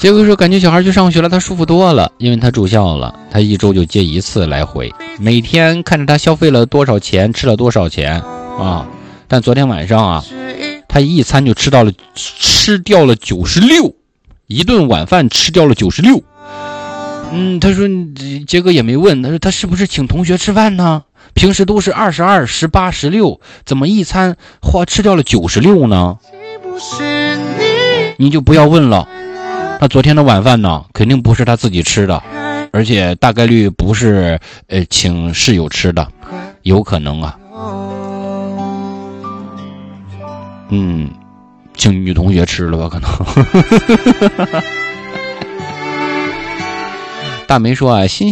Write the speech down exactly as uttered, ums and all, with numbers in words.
结果说感觉小孩去上学了，他舒服多了，因为他住校了，他一周就接一次来回，每天看着他消费了多少钱，吃了多少钱啊！但昨天晚上啊，他一餐就吃到了吃掉了九十六，一顿晚饭吃掉了九十六。嗯，他说杰哥也没问，他说他是不是请同学吃饭呢？平时都是二十二、十八、十六，怎么一餐花吃掉了九十六呢？你就不要问了。他昨天的晚饭呢，肯定不是他自己吃的，而且大概率不是呃请室友吃的，有可能啊，嗯，请女同学吃了吧，可能。大梅说啊，新